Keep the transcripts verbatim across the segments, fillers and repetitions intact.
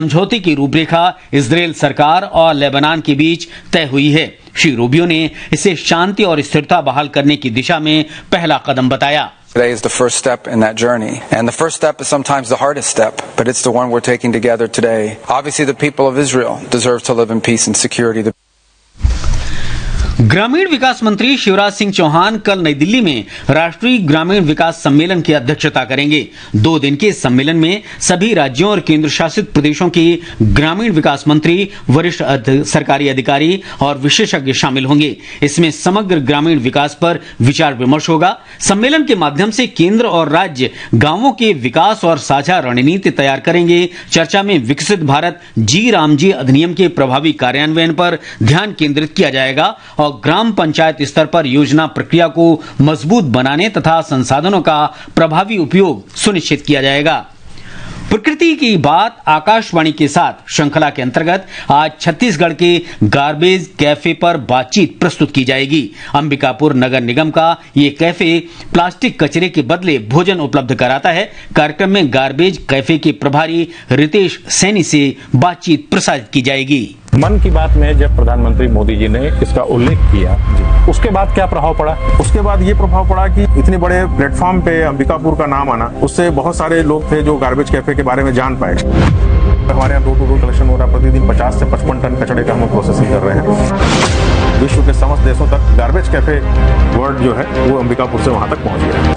समझौते की रूपरेखा इजरायल सरकार और लेबनान के बीच तय हुई है। श्री रूबियो ने इसे शांति और स्थिरता बहाल करने की दिशा में पहला कदम बताया। Today is the first step in that journey. And the first step is sometimes the hardest step, but it's the one we're taking together today. Obviously, the people of Israel deserve to live in peace and security. The ग्रामीण विकास मंत्री शिवराज सिंह चौहान कल नई दिल्ली में राष्ट्रीय ग्रामीण विकास सम्मेलन की अध्यक्षता करेंगे। दो दिन के इस सम्मेलन में सभी राज्यों और केंद्र शासित प्रदेशों के ग्रामीण विकास मंत्री, वरिष्ठ सरकारी अधिकारी और विशेषज्ञ शामिल होंगे। इसमें समग्र ग्रामीण विकास पर विचार विमर्श होगा। सम्मेलन के माध्यम से केंद्र और राज्य गांवों के विकास और साझा रणनीति तैयार करेंगे। चर्चा में विकसित भारत जी राम जी अधिनियम के प्रभावी कार्यान्वयन पर ध्यान केंद्रित किया जाएगा और ग्राम पंचायत स्तर पर योजना प्रक्रिया को मजबूत बनाने तथा संसाधनों का प्रभावी उपयोग सुनिश्चित किया जाएगा। प्रकृति की बात आकाशवाणी के साथ श्रृंखला के अंतर्गत आज छत्तीसगढ़ के गार्बेज कैफे पर बातचीत प्रस्तुत की जाएगी। अंबिकापुर नगर निगम का ये कैफे प्लास्टिक कचरे के बदले भोजन उपलब्ध कराता है। कार्यक्रम में गार्बेज कैफे के प्रभारी रितेश सैनी से बातचीत प्रसारित की जाएगी। मन की बात में जब प्रधानमंत्री मोदी जी ने इसका उल्लेख किया, उसके बाद क्या प्रभाव पड़ा? उसके बाद ये प्रभाव पड़ा कि इतने बड़े प्लेटफॉर्म पे अंबिकापुर का नाम आना, उससे बहुत सारे लोग थे जो गार्बेज कैफे के बारे में जान पाए। हमारे यहाँ डोर टू डोर कलेक्शन हो रहा है, प्रतिदिन पचास से पचपन टन कचड़े का हम प्रोसेसिंग कर रहे हैं। विश्व के समस्त देशों तक गार्बेज कैफे वर्ड जो है वो अंबिकापुर से वहां तक पहुंच गया।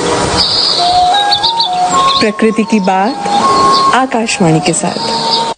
प्रकृति की बात आकाशवाणी के साथ।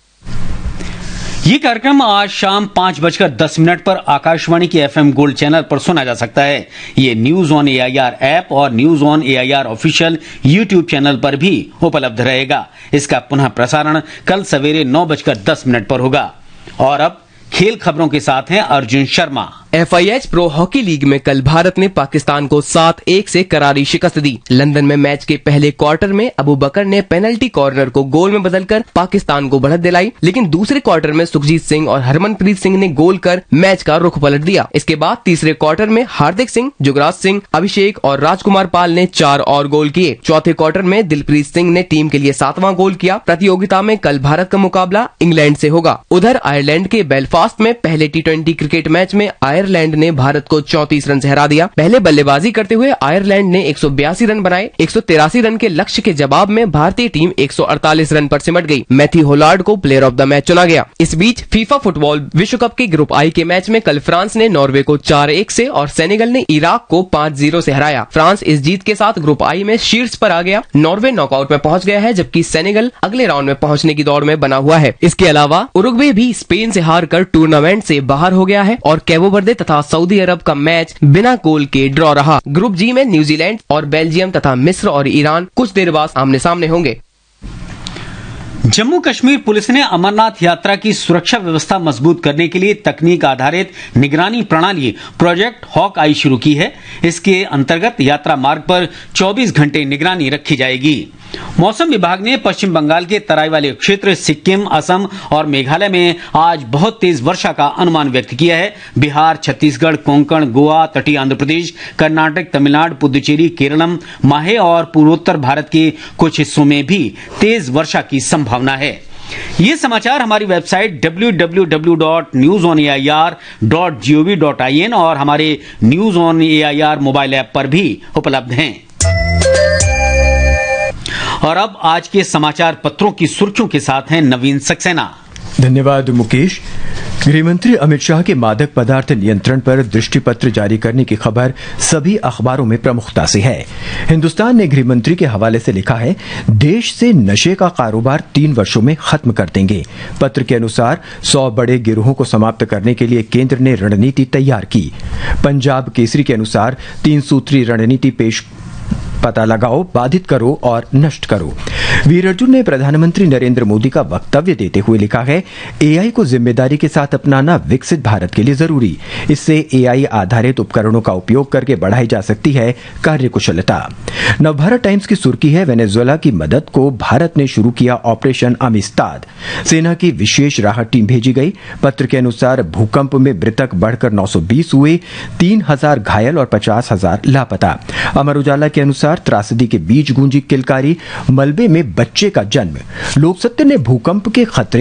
ये कार्यक्रम आज शाम पांच बजकर दस मिनट पर आकाशवाणी के एफएम गोल्ड चैनल पर सुना जा सकता है। ये न्यूज ऑन एआईआर ऐप और news on AIR official YouTube channel पर भी उपलब्ध रहेगा। इसका पुनः प्रसारण कल सवेरे नौ बजकर दस मिनट पर होगा। और अब खेल खबरों के साथ हैं Arjun Sharma. F I H pro hockey league में कल भारत ने पाकिस्तान को सात एक से करारी शिकस्त दी। लंदन में मैच के पहले क्वार्टर में अबू बकर ने पेनल्टी कॉर्नर को गोल में बदलकर पाकिस्तान को बढ़त दिलाई, लेकिन दूसरे क्वार्टर में सुखजीत सिंह और हरमनप्रीत सिंह ने गोल कर मैच का रुख पलट दिया। इसके बाद तीसरे क्वार्टर में हार्दिक सिंह, जुगराज सिंह, अभिषेक और राजकुमार पाल ने चार और गोल किए। चौथे क्वार्टर में दिलप्रीत सिंह ने टीम के लिए सातवां गोल किया। प्रतियोगिता में कल भारत का मुकाबला इंग्लैंड से होगा। उधर आयरलैंड के बेलफास्ट में पहले टी ट्वेंटी क्रिकेट मैच में आयरलैंड ने भारत को चौंतीस रन से हरा दिया। पहले बल्लेबाजी करते हुए आयरलैंड ने एक सौ बयासी रन बनाए। एक सौ तिरासी रन के लक्ष्य के जवाब में भारतीय टीम एक सौ अड़तालीस रन पर सिमट गई। मैथ्यू होलार्ड को प्लेयर ऑफ द मैच चुना गया। इस बीच फीफा फुटबॉल विश्व कप के ग्रुप आई के मैच में कल फ्रांस ने नॉर्वे को चार एक से और सेनेगल ने इराक को पाँच जीरो से हराया। फ्रांस इस जीत के साथ ग्रुप आई में शीर्ष पर आ गया। नॉर्वे नॉकआउट में पहुंच गया है, जबकि सेनेगल अगले राउंड में पहुंचने की दौड़ में बना हुआ है। इसके अलावा उरुग्वे भी स्पेन से हारकर टूर्नामेंट से बाहर हो गया है और कैबो वर्दे तथा सऊदी अरब का मैच बिना गोल के ड्रॉ रहा। ग्रुप जी में न्यूजीलैंड और बेल्जियम तथा मिस्र और ईरान कुछ देर बाद आमने सामने होंगे। जम्मू कश्मीर पुलिस ने अमरनाथ यात्रा की सुरक्षा व्यवस्था मजबूत करने के लिए तकनीक आधारित निगरानी प्रणाली प्रोजेक्ट हॉक आई शुरू की है। इसके अंतर्गत यात्रा मार्ग पर चौबीस घंटे निगरानी रखी जाएगी। मौसम विभाग ने पश्चिम बंगाल के तराई वाले क्षेत्र, सिक्किम, असम और मेघालय में आज बहुत तेज वर्षा का अनुमान व्यक्त किया है। बिहार, छत्तीसगढ़, कोंकण, गोवा, तटीय आंध्र प्रदेश, कर्नाटक, तमिलनाडु, पुदुचेरी, केरलम, माहे और पूर्वोत्तर भारत के कुछ हिस्सों में भी तेज वर्षा की संभावना है। ये समाचार हमारी website W W W dot news on A I R dot G O V dot I N और हमारे news on A I R mobile app पर भी उपलब्ध हैं। और अब आज के समाचार पत्रों की सुर्खियों के साथ हैं नवीन सक्सेना। धन्यवाद मुकेश। गृहमंत्री अमित शाह के मादक पदार्थ नियंत्रण पर दृष्टि पत्र जारी करने की खबर सभी अखबारों में प्रमुखता से है। हिंदुस्तान ने गृहमंत्री के हवाले से लिखा है, देश से नशे का कारोबार तीन वर्षों में खत्म कर देंगे। पत्र के अनुसार सौ बड़े गिरोहों को समाप्त करने के लिए केंद्र ने रणनीति तैयार की। पंजाब केसरी के अनुसार तीन सूत्री रणनीति पेश, पता लगाओ, बाधित करो और नष्ट करो। वीर अर्जुन ने प्रधानमंत्री नरेंद्र मोदी का वक्तव्य देते हुए लिखा है, एआई को जिम्मेदारी के साथ अपनाना विकसित भारत के लिए जरूरी। इससे एआई आधारित उपकरणों का उपयोग करके बढ़ाई जा सकती है कार्यकुशलता। नवभारत टाइम्स की सुर्खी है, वेनेजुएला की मदद को भारत ने शुरू किया ऑपरेशन अमिस्ताद। सेना की विशेष राहत टीम भेजी गई। पत्र के अनुसार भूकंप में मृतक बढ़कर नौ सौ बीस हुए, तीन हजार घायल और पचास हजार लापता। अमर उजाला के अनुसार त्रासदी के बीच गूंजी किलकारी, मलबे में में बच्चे का जन्म। लोकसत्य ने भूकंप के खतरे